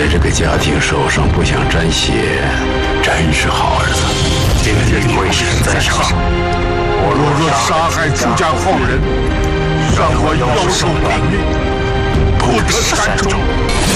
这个家庭手上不想沾血，真是好儿子。 今天鬼神在上，我若杀害朱家后人，让我妖兽绑命，不得善终。